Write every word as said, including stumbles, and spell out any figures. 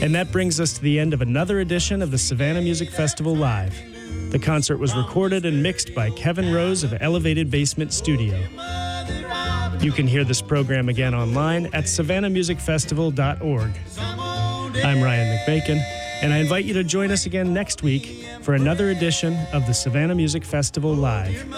And that brings us to the end of another edition of the Savannah Music Festival Live. The concert was recorded and mixed by Kevin Rose of Elevated Basement Studio. You can hear this program again online at savannah music festival dot org. I'm Ryan McBacon, and I invite you to join us again next week for another edition of the Savannah Music Festival Live.